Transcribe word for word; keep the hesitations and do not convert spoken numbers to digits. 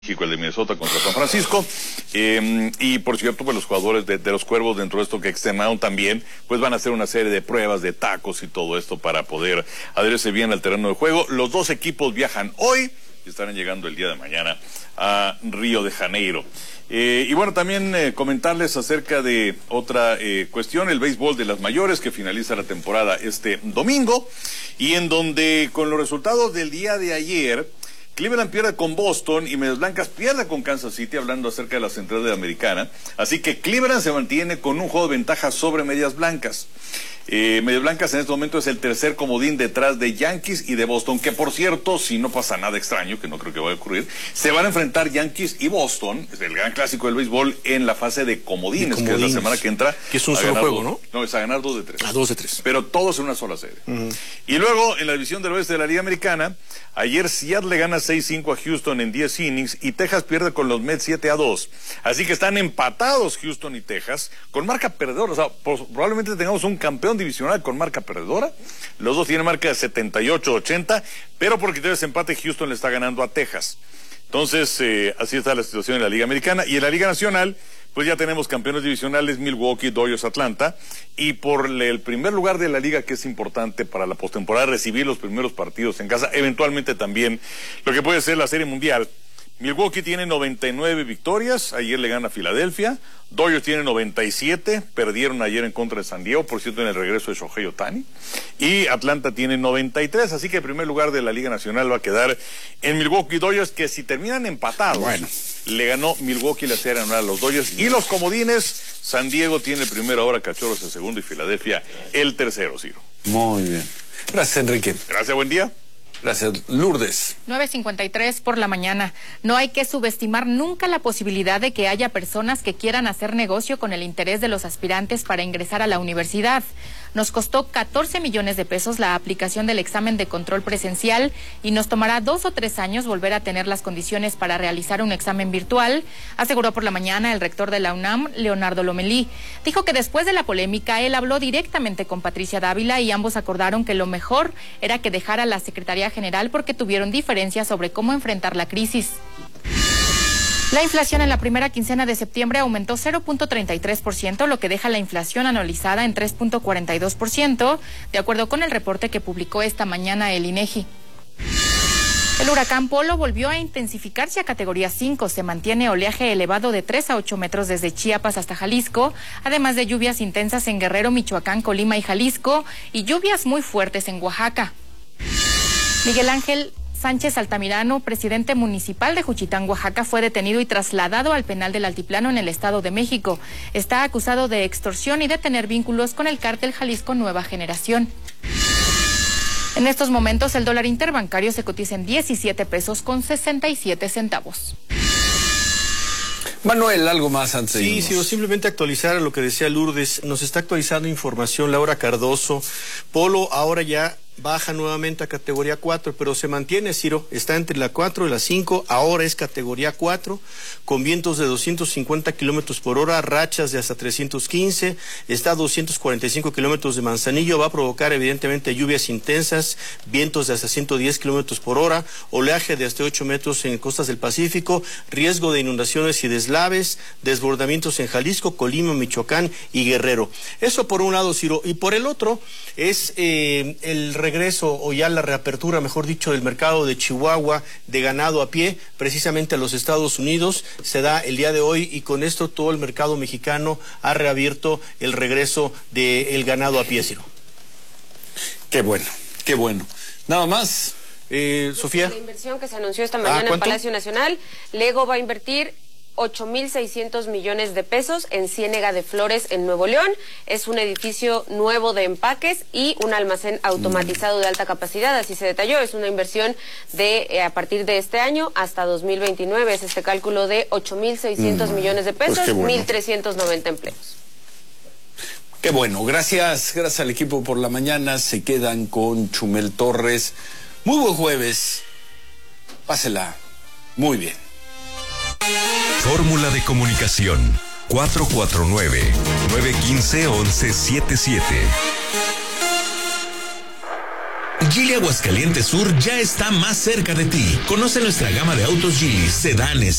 México, el de Minnesota contra San Francisco, eh, y por cierto, pues los jugadores de, de los Cuervos, dentro de esto que externaron también, pues van a hacer una serie de pruebas de tacos y todo esto para poder adherirse bien al terreno de juego. Los dos equipos viajan hoy y estarán llegando el día de mañana a Río de Janeiro. Eh, y bueno, también eh, comentarles acerca de otra eh, cuestión, el béisbol de las mayores, que finaliza la temporada este domingo, y en donde con los resultados del día de ayer, Cleveland pierde con Boston y Medias Blancas pierde con Kansas City, hablando acerca de la central de la Americana. Así que Cleveland se mantiene con un juego de ventaja sobre Medias Blancas. Eh, Medias Blancas en este momento es el tercer comodín detrás de Yankees y de Boston, que por cierto, si no pasa nada extraño, que no creo que vaya a ocurrir, se van a enfrentar Yankees y Boston, es el gran clásico del béisbol, en la fase de comodines, de comodines, que es la semana que entra. Que es un solo juego, dos, ¿no? No, es a ganar dos de tres. A dos de tres. Pero todos en una sola serie. Uh-huh. Y luego, en la división del oeste de la Liga Americana, ayer Seattle le gana seis cinco a Houston en diez innings y Texas pierde con los Mets siete a dos. Así que están empatados Houston y Texas con marca perdedora. O sea, probablemente tengamos un campeón divisional con marca perdedora. Los dos tienen marca de setenta y ocho ochenta, pero por criterio de empate Houston le está ganando a Texas. Entonces, eh, así está la situación en la Liga Americana. Y en la Liga Nacional, pues ya tenemos campeones divisionales, Milwaukee, Dodgers, Atlanta, y por el primer lugar de la liga, que es importante para la postemporada, recibir los primeros partidos en casa, eventualmente también lo que puede ser la Serie Mundial. Milwaukee tiene noventa y nueve victorias, ayer le gana a Filadelfia. Dodgers tiene noventa y siete, perdieron ayer en contra de San Diego, por cierto, en el regreso de Shohei Ohtani. Y Atlanta tiene noventa y tres, así que el primer lugar de la Liga Nacional va a quedar en Milwaukee Dodgers, que si terminan empatados, bueno, le ganó Milwaukee la serie anual a los Dodgers. Y los comodines, San Diego tiene el primero, ahora Cachorros el segundo y Filadelfia el tercero, Ciro. Muy bien. Gracias, Enrique. Gracias, buen día. Gracias, Lourdes. nueve cincuenta y tres por la mañana. No hay que subestimar nunca la posibilidad de que haya personas que quieran hacer negocio con el interés de los aspirantes para ingresar a la universidad. Nos costó catorce millones de pesos la aplicación del examen de control presencial y nos tomará dos o tres años volver a tener las condiciones para realizar un examen virtual, aseguró por la mañana el rector de la UNAM, Leonardo Lomelí. Dijo que después de la polémica, él habló directamente con Patricia Dávila y ambos acordaron que lo mejor era que dejara la Secretaría General porque tuvieron diferencias sobre cómo enfrentar la crisis. La inflación en la primera quincena de septiembre aumentó cero punto treinta y tres por ciento, lo que deja la inflación anualizada en tres punto cuarenta y dos por ciento, de acuerdo con el reporte que publicó esta mañana el INEGI. El huracán Polo volvió a intensificarse a categoría cinco. Se mantiene oleaje elevado de tres a ocho metros desde Chiapas hasta Jalisco, además de lluvias intensas en Guerrero, Michoacán, Colima y Jalisco, y lluvias muy fuertes en Oaxaca. Miguel Ángel Sánchez Altamirano, presidente municipal de Juchitán, Oaxaca, fue detenido y trasladado al penal del Altiplano en el Estado de México. Está acusado de extorsión y de tener vínculos con el cártel Jalisco Nueva Generación. En estos momentos el dólar interbancario se cotiza en diecisiete pesos con sesenta y siete centavos. Manuel, algo más antes de Sí, irnos. sí, simplemente actualizar lo que decía Lourdes. Nos está actualizando información Laura Cardoso. Polo ahora ya baja nuevamente a categoría cuatro, pero se mantiene, Ciro, está entre la cuatro y la cinco, ahora es categoría cuatro, con vientos de doscientos cincuenta kilómetros por hora, rachas de hasta trescientos quince, está a doscientos cuarenta y cinco kilómetros de Manzanillo, va a provocar evidentemente lluvias intensas, vientos de hasta ciento diez kilómetros por hora, oleaje de hasta ocho metros en costas del Pacífico, riesgo de inundaciones y deslaves, desbordamientos en Jalisco, Colima, Michoacán y Guerrero. Eso por un lado, Ciro, y por el otro es eh, el regreso o ya la reapertura, mejor dicho, del mercado de Chihuahua de ganado a pie, precisamente a los Estados Unidos, se da el día de hoy y con esto todo el mercado mexicano ha reabierto el regreso del ganado a pie, Ciro. Qué bueno, qué bueno. Nada más. Eh, Sofía. La inversión que se anunció esta mañana ah, en Palacio Nacional, Lego va a invertir ocho mil seiscientos millones de pesos en Ciénega de Flores, en Nuevo León. Es un edificio nuevo de empaques y un almacén automatizado de alta capacidad, así se detalló. Es una inversión de eh, a partir de este año hasta dos mil veintinueve. Es este cálculo de ocho mil seiscientos mm, millones de pesos, pues bueno. mil trescientos noventa empleos. Qué bueno, gracias, gracias al equipo por la mañana. Se quedan con Chumel Torres. Muy buen jueves. Pásela muy bien. Fórmula de comunicación cuatro cuatro nueve, nueve uno cinco, uno uno siete siete. Geely Aguascalientes Sur ya está más cerca de ti. Conoce nuestra gama de autos Geely, sedanes,